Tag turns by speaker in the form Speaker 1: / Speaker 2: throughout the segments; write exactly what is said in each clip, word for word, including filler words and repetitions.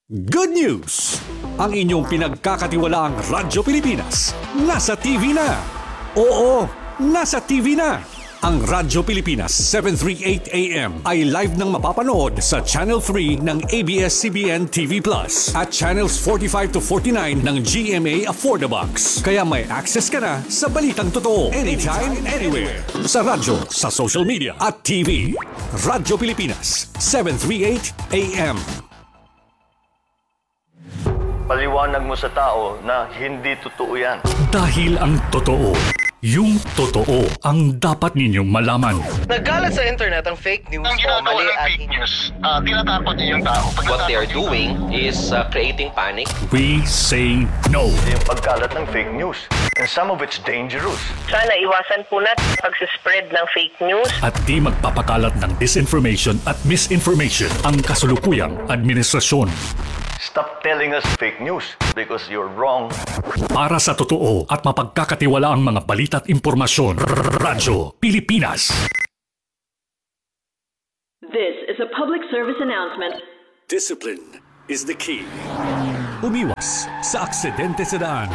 Speaker 1: Good news! Ang inyong pinagkakatiwalaang Radyo Pilipinas nasa T V na. Oo, nasa T V na. Ang Radyo Pilipinas seven thirty-eight A M ay live nang mapapanood sa Channel three ng A B S C B N T V Plus at Channels forty-five to forty-nine ng G M A Affordabox. Kaya may access ka na sa balitang totoo anytime, anywhere. Sa radyo, sa social media at T V. Radyo Pilipinas seven thirty-eight A M.
Speaker 2: Paliwanag mo sa tao na hindi totoo yan.
Speaker 1: Dahil ang totoo, yung totoo ang dapat ninyong malaman.
Speaker 3: Nagkalat sa internet ang fake news
Speaker 4: Ang
Speaker 3: o
Speaker 4: ginagawa
Speaker 3: mali
Speaker 4: ng
Speaker 3: at
Speaker 4: fake news, uh, tinatakot niyo yung tao. Pag
Speaker 5: What they are
Speaker 4: natatakot
Speaker 5: doing is uh, creating panic.
Speaker 1: We say no.
Speaker 2: Yung pagkalat ng fake news. And some of it's dangerous.
Speaker 6: Sana iwasan po natin pag-spread ng fake news.
Speaker 1: At di magpapakalat ng disinformation at misinformation ang kasulukuyang administrasyon.
Speaker 2: Stop telling us fake news because you're wrong.
Speaker 1: Para sa totoo at mapagkakatiwalaang mga balita at impormasyon, Radyo Pilipinas.
Speaker 7: This is a public service announcement.
Speaker 1: Discipline is the key. Umiwas sa aksidente sa daan.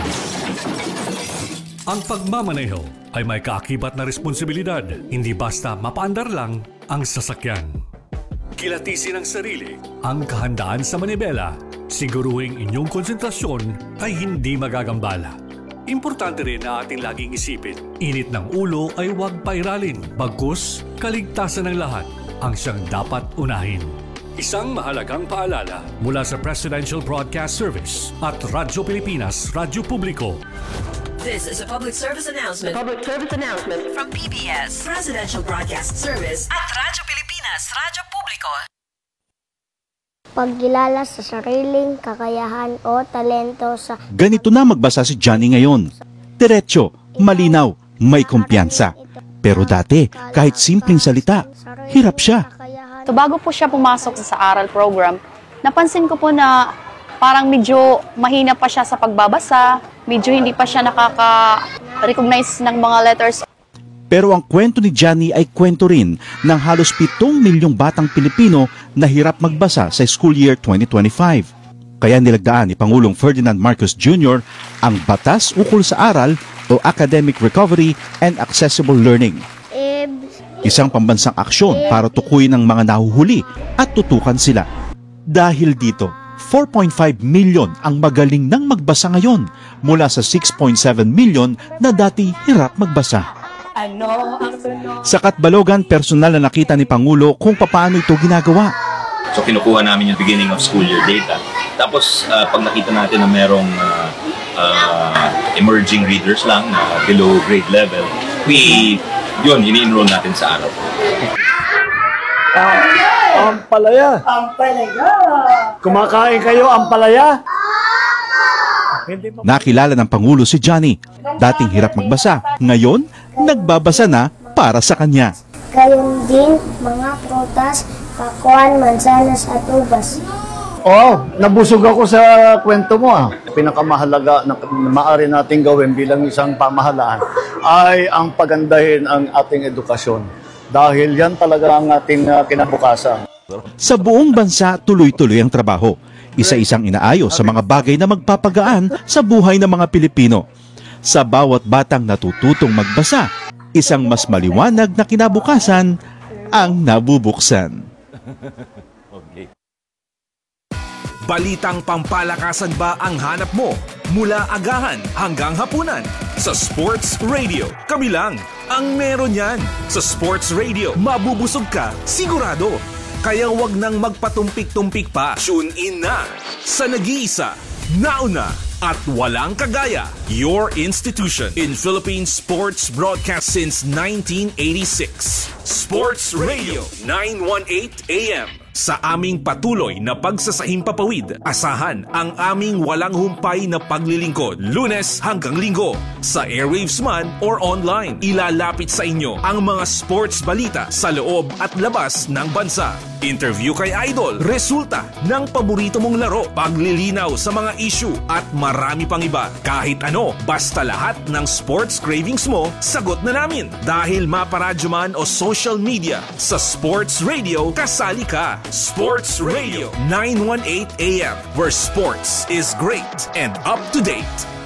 Speaker 1: Ang pagmamaneho ay may kaakibat na responsibilidad. Hindi basta mapaandar lang ang sasakyan. Kilatisin ang sarili, ang kahandaan sa manibela. Siguruhing inyong konsentrasyon ay hindi magagambala. Importante rin na ating laging isipin, init ng ulo ay huwag pairalin. Bagkus, kaligtasan ng lahat ang siyang dapat unahin. Isang mahalagang paalala mula sa Presidential Broadcast Service at Radyo Pilipinas, Radyo Publiko.
Speaker 8: This is a public service announcement.
Speaker 7: Public service announcement.
Speaker 8: From P B S, Presidential Broadcast Service at Radyo Pilipinas, Radyo Publiko.
Speaker 9: Pagkilala sa sariling kakayahan o talento sa...
Speaker 10: Ganito na magbasa si Johnny ngayon. Diretso, malinaw, may kumpiyansa. Pero dati, kahit simpleng salita, hirap siya.
Speaker 11: So bago po siya pumasok sa aral program, napansin ko po na parang medyo mahina pa siya sa pagbabasa, medyo hindi pa siya nakaka-recognize ng mga letters.
Speaker 10: Pero ang kwento ni Johnny ay kwento rin ng halos pitong milyong batang Pilipino na hirap magbasa sa school year twenty twenty-five. Kaya nilagdaan ni Pangulong Ferdinand Marcos Junior ang Batas Ukol sa Aral o Academic Recovery and Accessible Learning. Isang pambansang aksyon para tukuyin ang mga nahuhuli at tutukan sila. Dahil dito, four point five million ang magaling nang magbasa ngayon mula sa six point seven million na dati hirap magbasa. Sa Katbalogan, personal na nakita ni Pangulo kung paano ito ginagawa.
Speaker 12: So kinukuha namin yung beginning of school year data. Tapos uh, pag nakita natin na merong uh, uh, emerging readers lang na uh, below grade level, we, yun, ini-enroll natin sa araw.
Speaker 13: Ampalaya. Ampalaya. Kumakain kayo, ampalaya?
Speaker 10: Nakilala ng Pangulo si Johnny. Dating hirap magbasa, ngayon nagbabasa na para sa kanya.
Speaker 9: Gayon din mga prutas, pakuan, mansanas at ubas.
Speaker 13: Oh, nabusog ako sa kwento mo ah. Pinakamahalaga na maaari nating gawin bilang isang pamahalaan ay ang pagandahin ang ating edukasyon. Dahil yan talaga ang ating uh, kinabukasan.
Speaker 10: Sa buong bansa, tuloy-tuloy ang trabaho. Isa-isang inaayos sa mga bagay na magpapagaan sa buhay ng mga Pilipino. Sa bawat batang natututong magbasa, isang mas maliwanag na kinabukasan ang nabubuksan.
Speaker 14: Balitang pampalakasan ba ang hanap mo? Mula agahan hanggang hapunan sa Sports Radio. Kami lang ang meron yan. Sa Sports Radio, mabubusog ka, sigurado. Kaya wag nang magpatumpik-tumpik pa. Tune in na sa nag-iisa, nauna at walang kagaya. Your institution in Philippine sports broadcast since nineteen eighty-six. Sports Radio nine eighteen A M. Sa aming patuloy na pagsasahing papawid, asahan ang aming walang humpay na paglilingkod. Lunes hanggang Linggo, sa airwaves man or online, ilalapit sa inyo ang mga sports balita sa loob at labas ng bansa. interview kay Idol, resulta ng paborito mong laro, paglilinaw sa mga issue at marami pang iba. Kahit ano, basta lahat ng sports cravings mo, sagot na namin. Dahil maparadyo man o social media, sa Sports Radio, kasali ka. Sports Radio nine eighteen A M, where sports is great and up to date.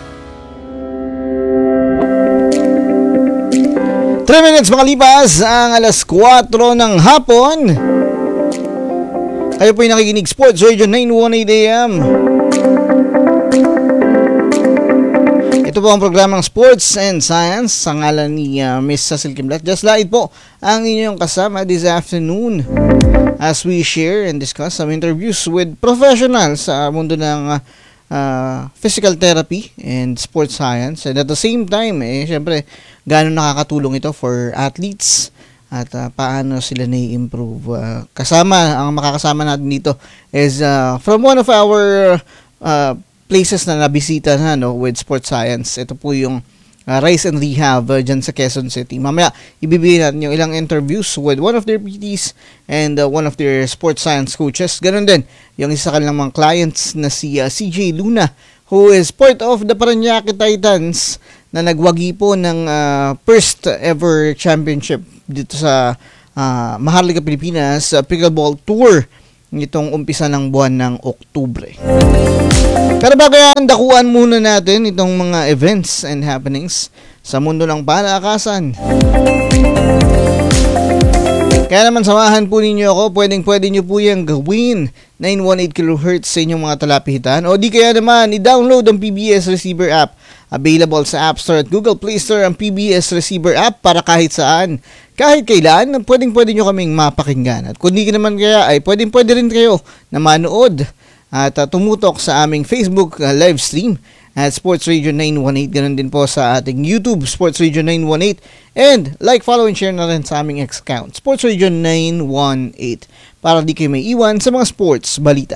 Speaker 15: three minutes makalipas ang alas kwatro ng hapon. Kayo po yung nakikinig Sports Radio nine eighteen A M. Ito po ang programang Sports and Science sa ngalan ni uh, Miss Cecil Kimblat. Just like po ang inyong kasama this afternoon as we share and discuss some interviews with professionals sa mundo ng uh, Uh, physical therapy and sports science, and at the same time eh syempre gaano nakakatulong ito for athletes at uh, paano sila na-improve. Uh, kasama ang makakasama natin dito is uh, from one of our uh, places na nabisita na no with sports science. Ito po yung uh, Rise and Rehab uh, dyan sa Quezon City. Mamaya ibibigay natin yung ilang interviews with one of their P Ts and uh, one of their sports science coaches. Ganun din yung isa kanilang mga clients na si uh, C J Luna, who is part of the Parañaque Titans na nagwagi po ng uh, first ever championship dito sa uh, Maharlika Pilipinas uh, Pickleball Tour nitong umpisa ng buwan ng Oktubre. Pero bago yan, dakuan muna natin itong mga events and happenings sa mundo ng palakasan. Kaya naman samahan po ninyo ako, pwedeng pwede nyo po yung gawin nine eighteen kilohertz sa inyong mga talapihitan, o di kaya naman i-download ang P B S Receiver app. Available sa App Store at Google Play Store ang P B S Receiver app para kahit saan, kahit kailan, pwedeng pwede nyo kaming mapakinggan. At kung di naman kaya ay pwedeng pwede rin kayo na manood at uh, tumutok sa aming Facebook uh, live stream at Sports Radio nine eighteen. Ganun din po sa ating YouTube, Sports Radio nine eighteen. And like, follow, and share na rin sa aming X account, Sports Radio nine eighteen. Para di kayo may iwan sa mga sports balita.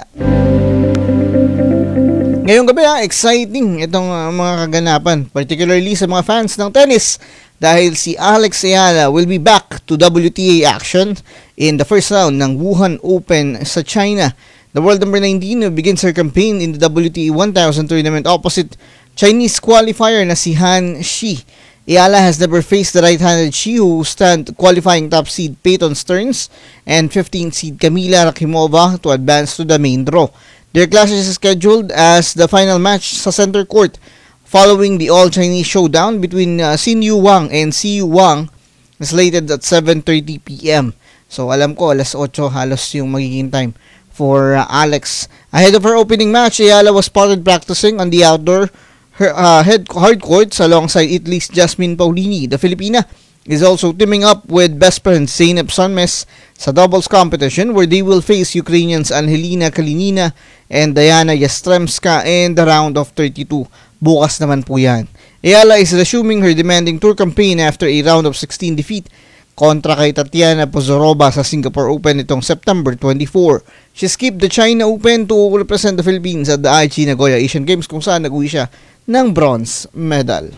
Speaker 15: Ngayong gabi ha, exciting itong uh, mga kaganapan, particularly sa mga fans ng tennis. Dahil si Alex Ayala will be back to W T A action in the first round ng Wuhan Open sa China. The world number nineteen begins her campaign in the W T A one thousand tournament opposite Chinese qualifier na si Han Shi. Ayala has never faced the right-handed Shi, who stand qualifying top seed Peyton Stearns and fifteenth seed Kamila Rakimova to advance to the main draw. Their clash is scheduled as the final match sa center court following the all-Chinese showdown between uh, Xin Yu Wang and Si Yu Wang, slated at seven thirty p.m. So alam ko alas otso halos yung magiging time for uh, Alex. Ahead of her opening match, Ayala was spotted practicing on the outdoor her, uh, head hard courts alongside Italy's Jasmine Paolini. The Filipina is also teaming up with best friend Zeynep Sonmes sa doubles competition, where they will face Ukrainians Angelina Kalinina and Diana Yastremska in the round of thirty-two. Bukas naman po yan. Ayala is resuming her demanding tour campaign after a round of sixteen defeat kontra kay Tatiana Pozorova sa Singapore Open itong September twenty-fourth. She skipped the China Open to represent the Philippines at the Aichi Nagoya Asian Games, kung saan nag-uwi siya ng bronze medal.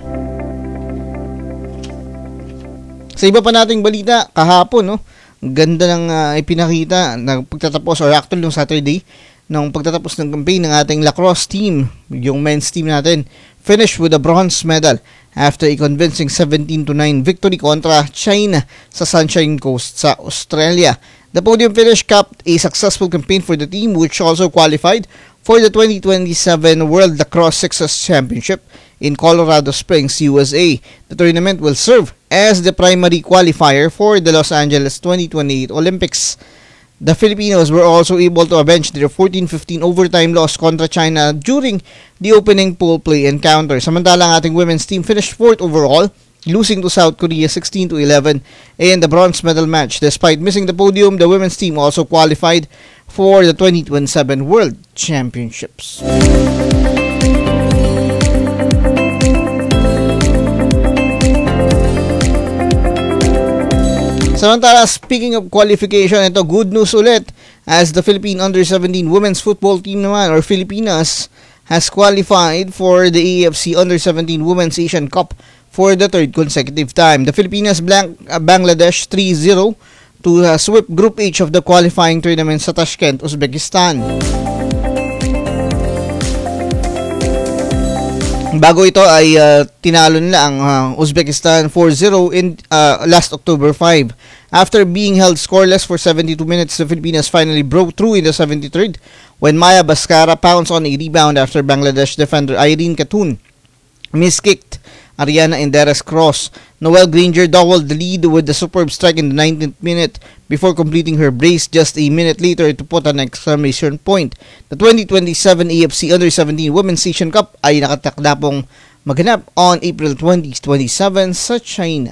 Speaker 15: Sa iba pa nating balita, kahapon, no, ganda ng uh, ipinakita na pagtatapos, or actually nung Saturday, nung pagtatapos ng campaign ng ating lacrosse team, yung men's team natin, finished with a bronze medal after a convincing seventeen to nine victory kontra China sa Sunshine Coast sa Australia. The podium finish capped a successful campaign for the team, which also qualified for the twenty twenty-seven World Lacrosse Sixes Championship in Colorado Springs, U S A. The tournament will serve as the primary qualifier for the Los Angeles twenty twenty-eight Olympics. The Filipinos were also able to avenge their fourteen fifteen overtime loss kontra China during the opening pool play encounter. Samantalang ating women's team finished fourth overall, losing to South Korea sixteen to eleven in the bronze medal match. Despite missing the podium, the women's team also qualified for the twenty twenty-seven World Championships. Samantala, speaking of qualification, ito good news ulit, as the Philippine under seventeen women's football team naman, or Filipinas, has qualified for the A F C under seventeen Women's Asian Cup for the third consecutive time. The Filipinas blank, uh, Bangladesh three zero to uh, sweep Group H of the qualifying tournament sa Tashkent, Uzbekistan. Bago ito ay uh, tinalo nila ang uh, Uzbekistan four zero in uh, last October five. After being held scoreless for seventy-two minutes, the Filipinas finally broke through in the seventy-third when Maya Baskara pounced on a rebound after Bangladesh defender Irene Khatun miskicked Ariana Enderes cross. Noel Granger doubled the lead with the superb strike in the nineteenth minute before completing her brace just a minute later to put an exclamation point. The twenty twenty-seven A F C Under seventeen Women's Asian Cup ay nakatakda pong maganap on April twenty twenty-seven sa China.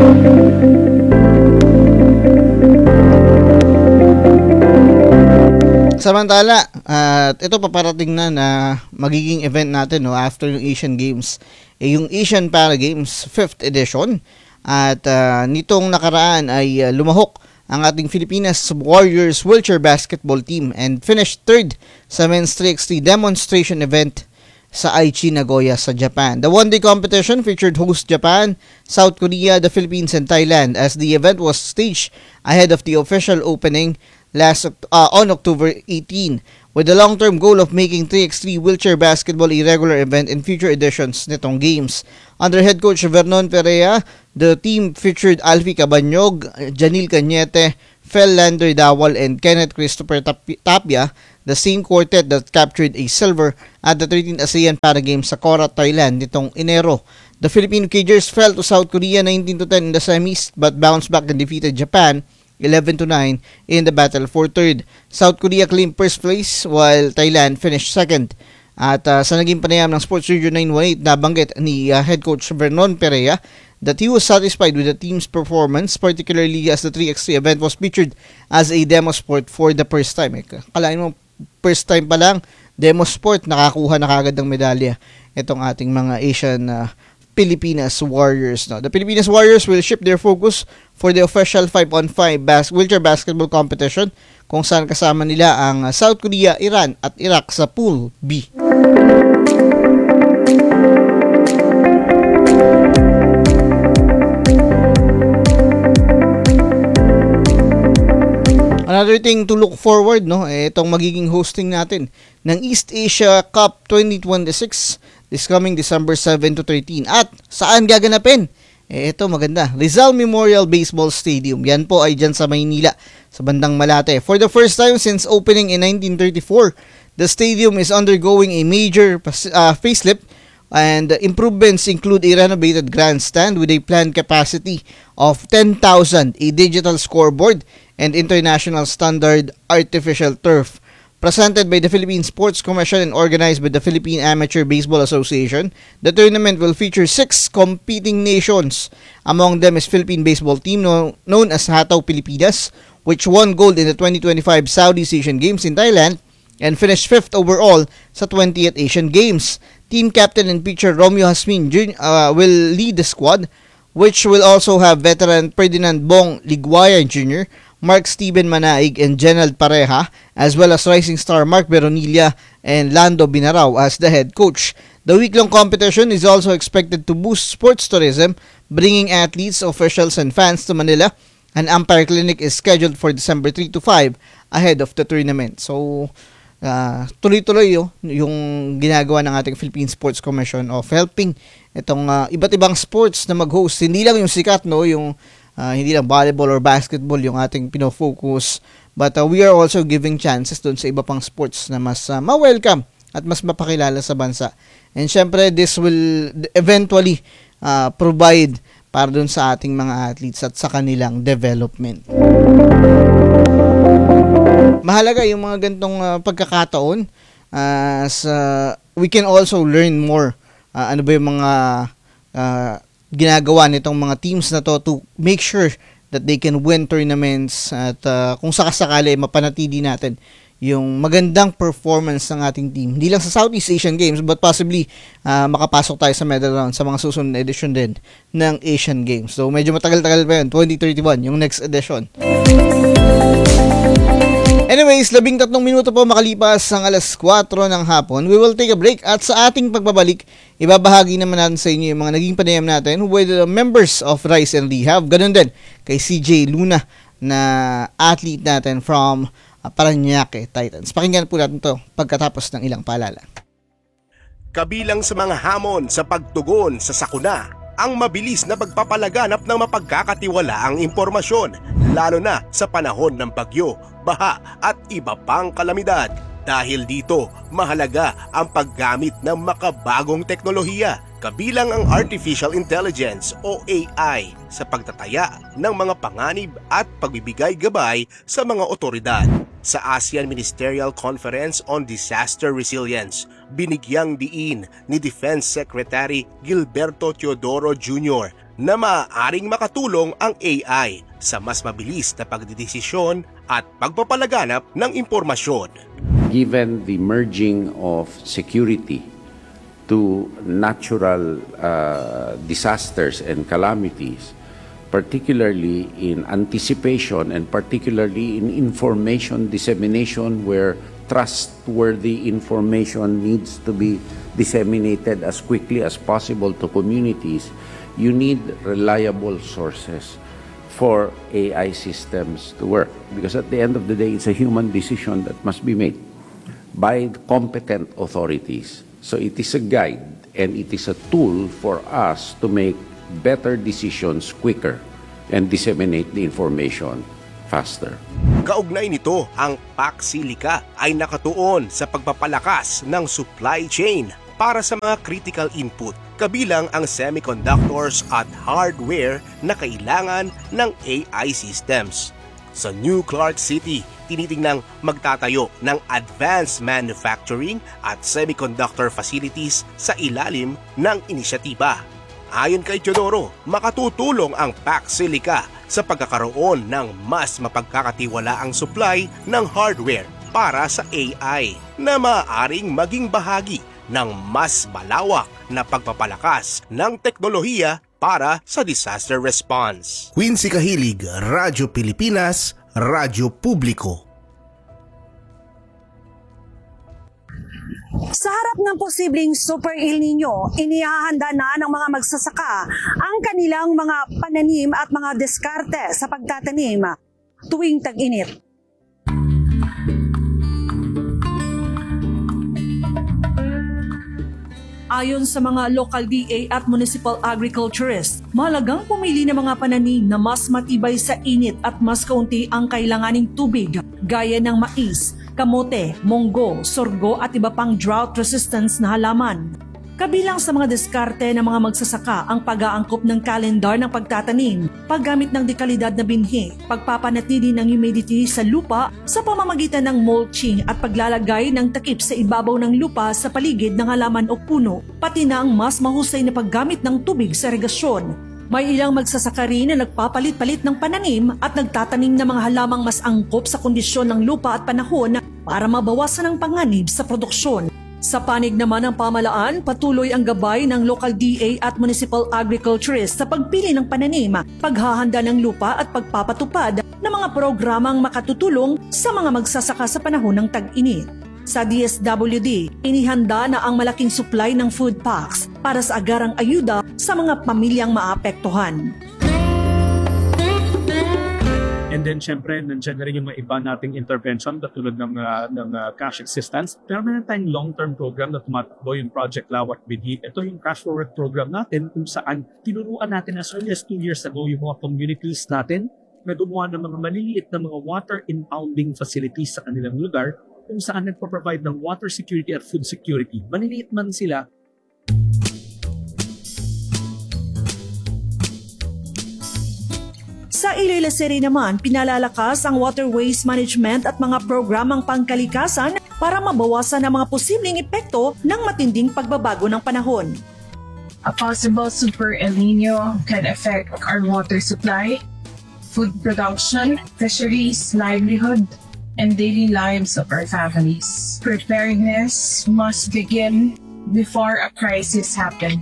Speaker 15: Samantala, at uh, ito paparating na na magiging event natin no after yung Asian Games, eh, yung Asian Para Games fifth edition. At uh, nitong nakaraan ay uh, lumahok ang ating Filipinas Warriors wheelchair basketball team and finished third sa men's three by three demonstration event sa Aichi, Nagoya sa Japan. The one-day competition featured host Japan, South Korea, the Philippines, and Thailand as the event was staged ahead of the official opening last uh, on October eighteenth with the long-term goal of making three by three wheelchair basketball a regular event in future editions nitong games. Under head coach Vernon Perea, the team featured Alfie Cabanyog, Janil Cañete, Fel Lander Dawal, and Kenneth Christopher Tapia, the same quartet that captured a silver at the thirteenth ASEAN Para Games sa Korat, Thailand nitong Enero. The Filipino Cagers fell to South Korea nineteen to ten in the semis but bounced back and defeated Japan eleven to nine in the battle for third. South Korea claimed first place while Thailand finished second. At uh, sa naging panayam ng Sports Radio nine one eight, nabanggit ni uh, head coach Vernon Perea that he was satisfied with the team's performance, particularly as the three by three event was featured as a demo sport for the first time. Eh, kalain mo, first time pa lang, demo sport, nakakuha na kagad ng medalya itong ating mga Asian uh, Pilipinas Warriors. No? The Pilipinas Warriors will shift their focus for the official five on five bas- wheelchair basketball competition kung saan kasama nila ang South Korea, Iran at Iraq sa Pool B. Another thing to look forward, no, eh, itong magiging hosting natin ng East Asia Cup twenty twenty-six this coming December seven to thirteen. At saan gaganapin? Eh, ito maganda. Rizal Memorial Baseball Stadium. Yan po ay dyan sa Maynila, sa bandang Malate. For the first time since opening in nineteen thirty-four, the stadium is undergoing a major uh, facelift, and improvements include a renovated grandstand with a planned capacity of ten thousand, a digital scoreboard, and international standard artificial turf. Presented by the Philippine Sports Commission and organized by the Philippine Amateur Baseball Association, the tournament will feature six competing nations. Among them is Philippine baseball team no- known as Hataw Pilipinas, which won gold in the twenty twenty-five Southeast Asian Games in Thailand and finished fifth overall sa twentieth Asian Games. Team captain and pitcher Romeo Hasmin Junior Uh, will lead the squad, which will also have veteran Ferdinand Bong Ligwayan Junior, Mark Steven Manaig, and Genald Pareja, as well as rising star Mark Veronilla and Lando Binarao as the head coach. The week-long competition is also expected to boost sports tourism, bringing athletes, officials, and fans to Manila. An umpire clinic is scheduled for December three to five ahead of the tournament. So, uh, tuloy-tuloy oh, yung ginagawa ng ating Philippine Sports Commission of helping itong uh, iba't ibang sports na mag-host. Hindi lang yung sikat, no, yung Uh, hindi lang volleyball or basketball yung ating pinofocus, but uh, we are also giving chances dun sa iba pang sports na mas uh, ma-welcome at mas mapakilala sa bansa. And syempre, this will eventually uh, provide para dun sa ating mga athletes at sa kanilang development. Mahalaga yung mga gantong uh, pagkakataon uh, sa, we can also learn more. Uh, ano ba yung mga uh, ginagawa nitong mga teams na to to make sure that they can win tournaments at uh, kung sakasakali mapanatili natin yung magandang performance ng ating team. Hindi lang sa Southeast Asian Games but possibly uh, makapasok tayo sa medal round sa mga susunod na edition din ng Asian Games. So medyo matagal-tagal pa yun, twenty thirty-one yung next edition. Anyways, labing tatlong minuto po makalipas ang alas kwatro ng hapon. We will take a break at sa ating pagbabalik, ibabahagi naman natin sa inyo yung mga naging panayam natin with the members of Rise and Rehab. Ganun din kay C J Luna na athlete natin from uh, Parañaque Titans. Pakinggan po natin to pagkatapos ng ilang paalala.
Speaker 16: Kabilang sa mga hamon sa pagtugon sa sakuna, ang mabilis na pagpapalaganap ng mapagkakatiwalaang impormasyon, lalo na sa panahon ng bagyo, baha at iba pang kalamidad. Dahil dito, mahalaga ang paggamit ng makabagong teknolohiya, kabilang ang Artificial Intelligence o A I sa pagtataya ng mga panganib at pagbibigay gabay sa mga otoridad. Sa ASEAN Ministerial Conference on Disaster Resilience, binigyang diin ni Defense Secretary Gilberto Teodoro Junior na maaaring makatulong ang A I sa mas mabilis na pagdidesisyon at pagpapalaganap ng impormasyon.
Speaker 17: Given the merging of security to natural uh, disasters and calamities, particularly in anticipation and particularly in information dissemination where trustworthy information needs to be disseminated as quickly as possible to communities, you need reliable sources for A I systems to work. Because at the end of the day, it's a human decision that must be made by competent authorities. So it is a guide and it is a tool for us to make better decisions quicker and disseminate the information faster.
Speaker 16: Kaugnay nito, ang PAC-SILICA ay nakatuon sa pagpapalakas ng supply chain para sa mga critical input, kabilang ang semiconductors at hardware na kailangan ng A I systems. Sa New Clark City, tinitingnang magtatayo ng advanced manufacturing at semiconductor facilities sa ilalim ng inisyatiba. Ayon kay Teodoro, makatutulong ang PAC-SILICA sa pagkakaroon ng mas mapagkakatiwalaang supply ng hardware para sa A I na maaaring maging bahagi ng mas malawak na pagpapalakas ng teknolohiya para sa disaster response.
Speaker 18: Quincy Kahilig, Radyo Pilipinas, Radyo Publiko.
Speaker 8: Sa harap ng posibleng Super El Nino, inihahanda na ng mga magsasaka ang kanilang mga pananim at mga diskarte sa pagtatanim tuwing tag-init. Ayon sa mga local D A at municipal agriculturists, mahalagang pumili ng mga pananim na mas matibay sa init at mas kaunti ang kailanganing tubig, gaya ng mais, kamote, monggo, sorgo at iba pang drought resistance na halaman. Kabilang sa mga diskarte ng mga magsasaka ang pag-aangkop ng kalendar ng pagtatanim, paggamit ng dekalidad na binhi, pagpapanatili ng humidity sa lupa sa pamamagitan ng mulching at paglalagay ng takip sa ibabaw ng lupa sa paligid ng halaman o puno, pati na ang mas mahusay na paggamit ng tubig sa irigasyon. May ilang magsasaka rin na nagpapalit-palit ng pananim at nagtatanim ng mga halamang mas angkop sa kondisyon ng lupa at panahon para mabawasan ang panganib sa produksyon. Sa panig naman ng pamalaan, patuloy ang gabay ng local D A at municipal agriculturists sa pagpili ng pananim, paghahanda ng lupa at pagpapatupad ng mga programang makatutulong sa mga magsasaka sa panahon ng tag-init. Sa D S W D, inihanda na ang malaking supply ng food packs para sa agarang ayuda sa mga pamilyang maapektuhan.
Speaker 19: And then, syempre, nandiyan na rin yung mga iba nating intervention katulad ng, uh, ng uh, cash assistance. Pero meron tayong long-term program na tumatakbo, yung Project Lawak Binhi. Ito yung cash forward program natin kung saan tinuruan natin as early as two years ago yung mga communities natin na gumawa ng mga maliliit na mga water impounding facilities sa kanilang lugar kung saan nagpo-provide ng water security at food security. Maliliit man sila,
Speaker 8: Sa Iloilo City naman, pinalalakas ang water waste management at mga programang pangkalikasan para mabawasan ang mga posibleng epekto ng matinding pagbabago ng panahon.
Speaker 20: A possible Super El Nino can affect our water supply, food production, fisheries, livelihood, and daily lives of our families. Preparedness must begin before a crisis happens.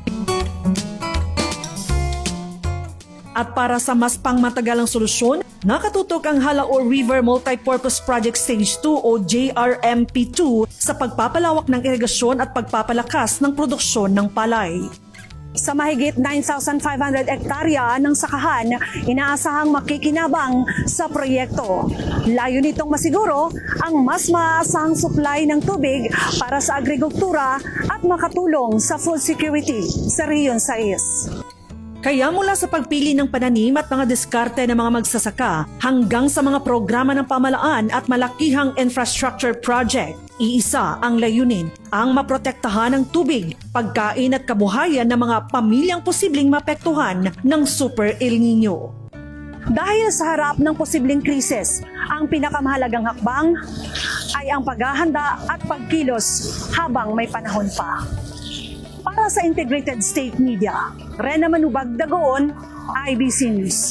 Speaker 8: At para sa mas pangmatagalang solusyon, nakatutok ang Halaor River Multipurpose Project Stage two o J R M P two sa pagpapalawak ng irigasyon at pagpapalakas ng produksyon ng palay. Sa mahigit nine thousand five hundred hektarya ng sakahan, inaasahang makikinabang sa proyekto. Layo nitong masiguro ang mas maasahang supply ng tubig para sa agrikultura at makatulong sa food security sa Region sais. Kaya mula sa pagpili ng pananim at mga diskarte ng mga magsasaka hanggang sa mga programa ng pamalaan at malakihang infrastructure project, iisa ang layunin, ang maprotektahan ng tubig, pagkain at kabuhayan ng mga pamilyang posibleng mapektuhan ng Super El Nino. Dahil sa harap ng posibleng krisis, ang pinakamahalagang hakbang ay ang paghahanda at pagkilos habang may panahon pa. Para sa Integrated State Media, Rena Manubag Dagoon, I B C News.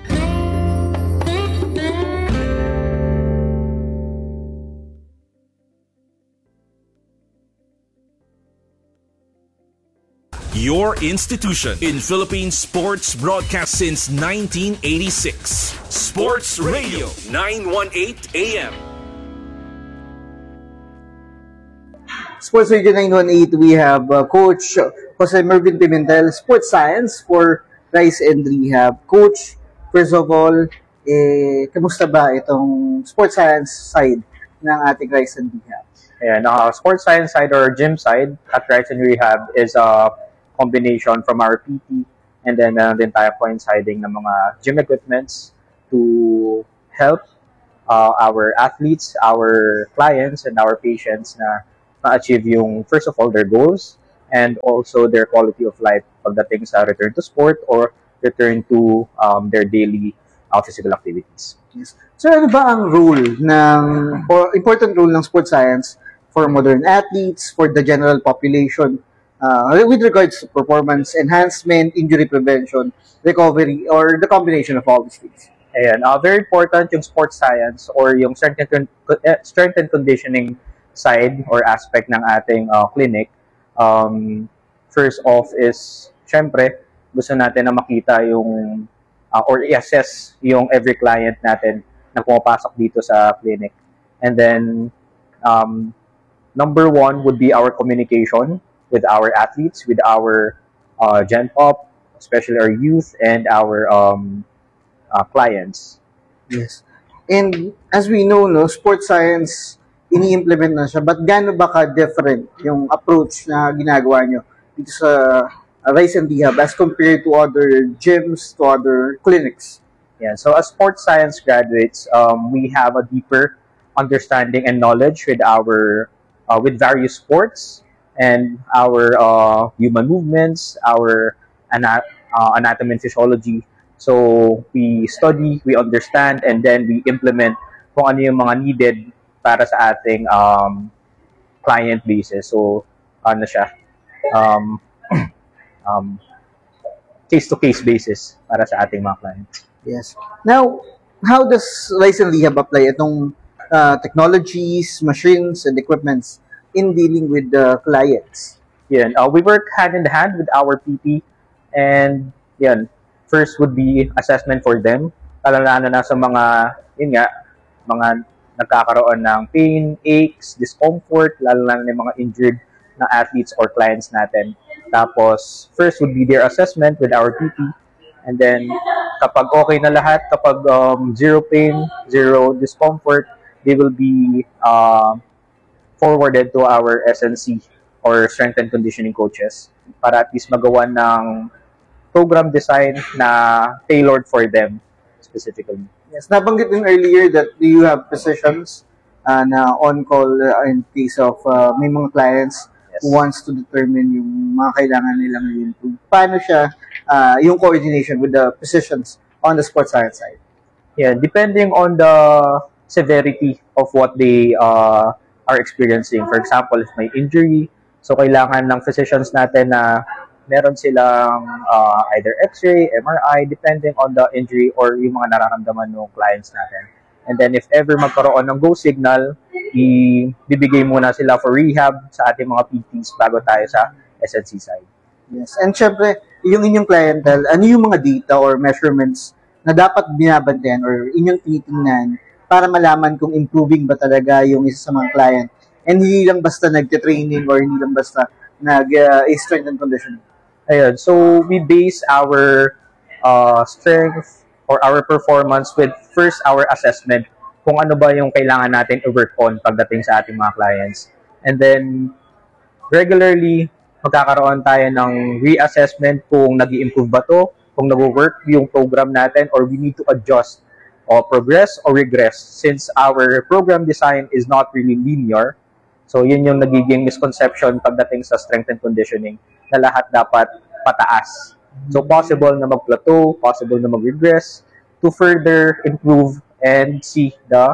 Speaker 14: Your institution in Philippine sports broadcast since nineteen eighty-six. Sports Radio nine eighteen A M.
Speaker 15: Sports Radio nine eighteen, we have uh, Coach Jose Mervin Pimentel, Sports Science for Rice and Rehab. Coach, first of all, eh, kamusta ba itong Sports Science side ng ating Rice and Rehab?
Speaker 21: Ayan, uh, Sports Science side or gym side at Rice and Rehab is a combination from our P T and then uh, din tayo coinciding ng mga gym equipments to help uh, our athletes, our clients, and our patients na ma-achieve yung, first of all, their goals and also their quality of life pagdating sa return to sport or return to um, their daily uh, physical activities.
Speaker 15: Yes. So ano ba ang role ng, or important role ng sports science for modern athletes, for the general population uh, with regards to performance enhancement, injury prevention, recovery, or the combination of all these things?
Speaker 21: Ayan, uh, very important yung sports science or yung strength and, uh, strength and conditioning side or aspect ng ating uh, clinic. Um, first off is, syempre, gusto natin na makita yung uh, or i-assess yung every client natin na pumapasok dito sa clinic. And then, um, number one would be our communication with our athletes, with our uh, Gen Pop, especially our youth and our um, uh, clients.
Speaker 15: Yes. And as we know, no, sports science ini-implement na siya, but gaano ba ka-different yung approach na ginagawa nyo dito sa uh, Rice and Rehab as compared to other gyms, to other clinics?
Speaker 21: Yeah, so as sports science graduates, um, we have a deeper understanding and knowledge with our uh, with various sports and our uh, human movements, our ana- uh, anatomy and physiology. So we study, we understand, and then we implement kung ano yung mga needed para sa ating um, client basis. So, ano siya, um, um, case-to-case basis para sa ating mga clients.
Speaker 15: Yes. Now, how does Rice and Rehab apply itong uh, technologies, machines, and equipments in dealing with the clients?
Speaker 21: Yan. Uh, we work hand-in-hand with our P T and yan, first would be assessment for them. Lalo na sa mga, yun nga, mga nagkakaroon ng pain, aches, discomfort, lalo lang ng mga injured na athletes or clients natin. Tapos, first would be their assessment with our P T. And then, kapag okay na lahat, kapag um, zero pain, zero discomfort, they will be uh, forwarded to our S N C or strength and conditioning coaches para at least magawa ng program design na tailored for them specifically.
Speaker 15: Yes, nabanggit din earlier that you have physicians uh, na on-call uh, in case of uh, may mga clients yes. who wants to determine yung mga kailangan nilang i-improve. Paano siya, uh, yung coordination with the physicians on the sports science side?
Speaker 21: Yeah, depending on the severity of what they uh, are experiencing. For example, if may injury, so kailangan ng physicians natin na meron silang uh, either X-ray, M R I, depending on the injury or yung mga nararamdaman ng clients natin. And then if ever magkaroon ng go signal, ibibigay muna sila for rehab sa ating mga P Ts bago tayo sa S N C side.
Speaker 15: Yes, and syempre, yung inyong clientele, ano yung mga data or measurements na dapat binabantayan or inyong tinitingnan para malaman kung improving ba talaga yung isa sa mga client and hindi lang basta nagte-training or hindi lang basta nag-strength uh, and conditioning?
Speaker 21: Ayun, so we base our uh, strength or our performance with first our assessment kung ano ba yung kailangan natin i-work on pagdating sa ating mga clients. And then, regularly, magkakaroon tayo ng reassessment kung nag-i-improve ba to, kung nag-work yung program natin, or we need to adjust or progress or regress since our program design is not really linear. So, yun yung nagiging misconception pagdating sa strength and conditioning na lahat dapat pataas. So, possible na mag-plateau, possible na mag-regress to further improve and see the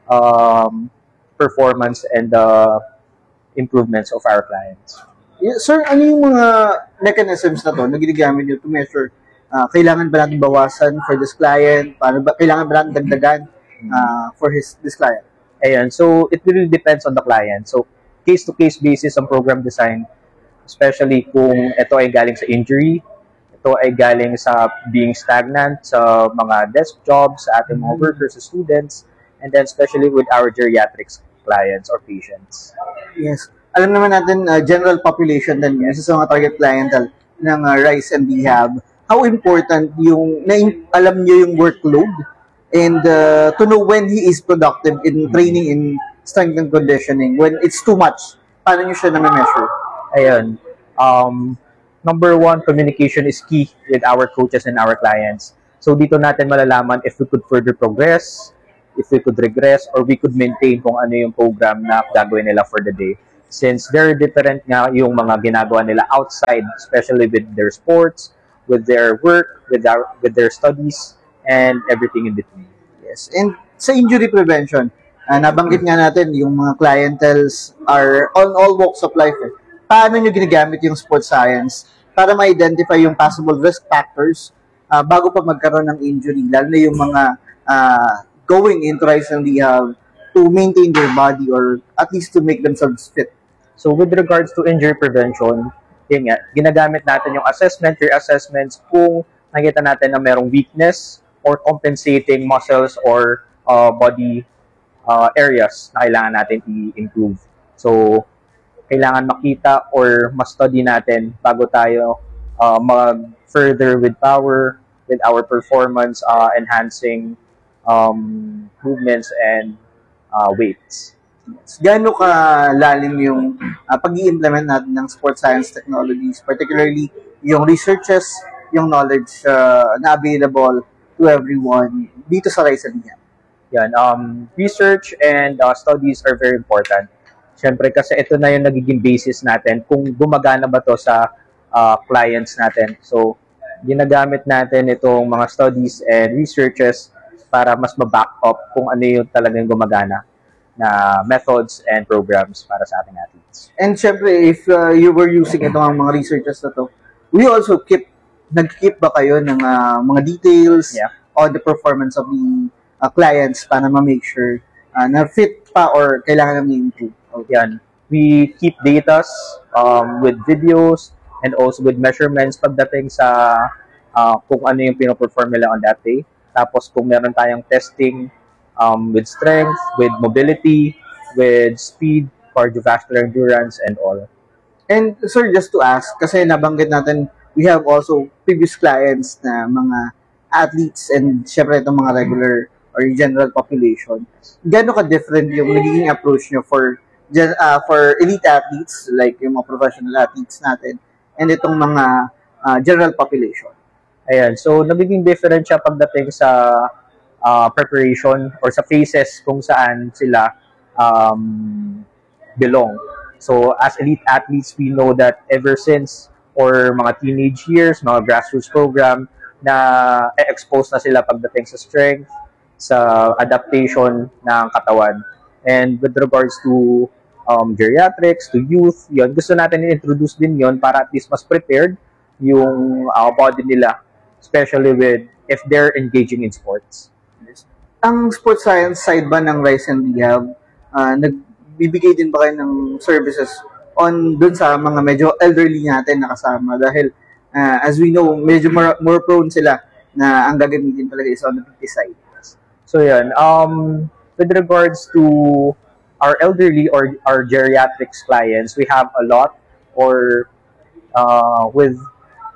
Speaker 21: um, performance and the improvements of our clients.
Speaker 15: Yeah, sir, ano yung mga mechanisms na to na ginagamit nyo to measure? Uh, kailangan ba natin bawasan for this client? Paano ba, kailangan ba natin dagdagan uh, for his this client?
Speaker 21: Ayan, so it really depends on the client. So, case-to-case basis ang program design, especially kung ito ay galing sa injury, ito ay galing sa being stagnant sa mga desk jobs, sa ating mga workers, sa students, and then especially with our geriatrics clients or patients.
Speaker 15: Yes. Alam naman natin, uh, general population din, isa sa mga target clientele ng uh, RISE and Rehab. How important yung, na alam nyo yung workload and uh, to know when he is productive in training in strength and conditioning. When it's too much, paano nyo siya na-measure?
Speaker 21: Ayun. Um, number one, communication is key with our coaches and our clients. So dito natin malalaman if we could further progress, if we could regress, or we could maintain kung ano yung program na gagawin nila for the day. Since very different nga yung mga ginagawa nila outside, especially with their sports, with their work, with their, with their studies, and everything in between.
Speaker 15: Yes. And sa injury prevention, uh, nabanggit nga natin yung mga clientels are on all walks of life. Eh. Paano nyo ginagamit yung sports science para ma-identify yung possible risk factors uh, bago pa magkaroon ng injury, lalo na yung mga uh, going into RISE and Rehab to maintain their body or at least to make themselves fit.
Speaker 21: So with regards to injury prevention, yun nga, ginagamit natin yung assessment, your assessments kung nakita natin na merong weakness or compensating muscles or uh, body uh, areas na kailangan natin i-improve. So, kailangan makita or ma-study natin bago tayo uh, mag-further with power, with our performance, uh, enhancing um, movements and uh, weights.
Speaker 15: Gaano ka lalim yung uh, pag-i-implement natin ng sports science technologies, particularly yung researches, yung knowledge uh, na available to everyone dito sa RISE and Rehab?
Speaker 21: Yan, um, research and uh, studies are very important. Siyempre kasi ito na yung nagiging basis natin kung gumagana ba to sa uh, clients natin. So, ginagamit natin itong mga studies and researches para mas ma-back up kung ano yung talagang gumagana na methods and programs para sa ating athletes.
Speaker 15: And syempre, if uh, you were using itong mga researches na to, we also keep, nag-keep ba kayo ng uh, mga details
Speaker 21: yeah.
Speaker 15: on the performance of the uh, clients para ma-make sure uh, na fit pa or kailangan namin improve?
Speaker 21: Yan. We keep datas um, with videos and also with measurements pagdating sa uh, kung ano yung pinoperform nila on that day. Tapos kung meron tayong testing um, with strength, with mobility, with speed, cardiovascular endurance, and all.
Speaker 15: And sir, just to ask, kasi nabanggit natin, we have also previous clients na mga athletes and syempre itong mga regular or general population. Gano'n ka-different yung nagiging approach nyo for uh, for elite athletes, like yung mga professional athletes natin, and itong mga uh, general population?
Speaker 21: Ayan, so nagiging different siya pagdating sa uh, preparation or sa phases kung saan sila um, belong. So as elite athletes, we know that ever since or mga teenage years, mga grassroots program, na e-expose na sila pagdating sa strength, sa adaptation ng katawan. And with regards to um, geriatrics, to youth, yun, gusto natin i-introduce din yun para at least mas prepared yung uh, body nila, especially with if they're engaging in sports.
Speaker 15: Ang sports science side ba ng RISE and Rehab, uh, nagbibigay din ba kayo ng services on dun sa mga medyo elderly natin na kasama? Dahil uh, as we know, medyo more, more prone sila na ang gagamitin talaga is on the P T side.
Speaker 21: So yan, um, with regards to our elderly or our geriatrics clients, we have a lot or uh, with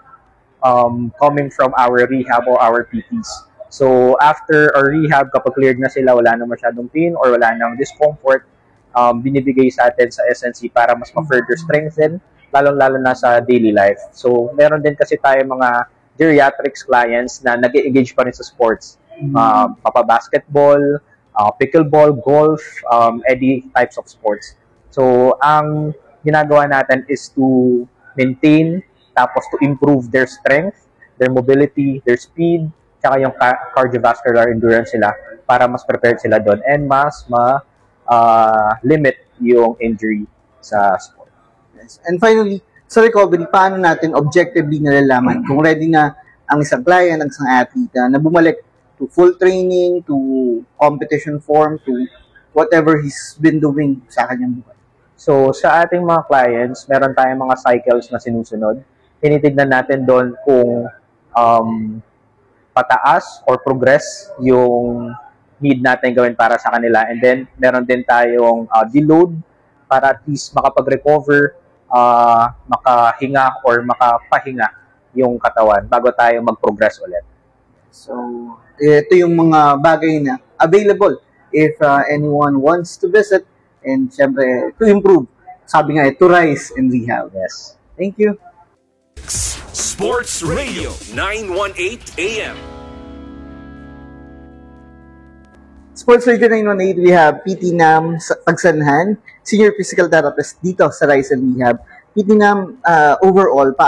Speaker 21: um, coming from our rehab or our P Ts. So after our rehab, kapag cleared na sila, wala na masyadong pain or wala nang discomfort, um, binibigay sa atin sa S N C para mas ma-further strengthen, lalong-lalo na sa daily life. So meron din kasi tayo mga geriatrics clients na nag-engage pa rin sa sports. Uh, papa-basketball, uh, pickleball, golf, um, any types of sports. So ang ginagawa natin is to maintain, tapos to improve their strength, their mobility, their speed, tsaka yung ca- cardiovascular endurance sila para mas prepared sila doon and mas ma uh, limit yung injury sa sport.
Speaker 15: Yes. And finally, sa recovery, paano natin objectively nalalaman kung ready na ang isang client, ang isang athlete na bumalik to full training, to competition form, to whatever he's been doing sa kanyang buhay?
Speaker 21: So, sa ating mga clients, meron tayong mga cycles na sinusunod. Tinitignan natin doon kung um, pataas or progress yung need natin gawin para sa kanila. And then, meron din tayong uh, deload para at least makapag-recover, uh, makahinga or makapahinga yung katawan bago tayo mag-progress ulit.
Speaker 15: So, ito yung mga bagay na available if uh, anyone wants to visit and syempre to improve. Sabi nga, to rise in rehab.
Speaker 21: Yes.
Speaker 15: Thank you.
Speaker 14: Sports Radio nine eighteen A M.
Speaker 15: Sports Radio nine one eight, we have P T Nam Pagsanhan, Senior Physical Therapist dito sa Rise in Rehab. P T Nam, uh, overall,